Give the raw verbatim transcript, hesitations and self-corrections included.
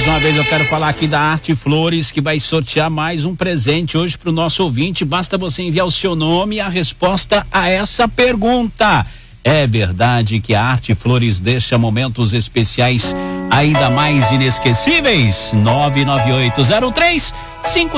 Mais uma vez eu quero falar aqui da Arte Flores, que vai sortear mais um presente hoje para o nosso ouvinte. Basta você enviar o seu nome e a resposta a essa pergunta. É verdade que a Arte Flores deixa momentos especiais ainda mais inesquecíveis? nove nove oito zero três cinco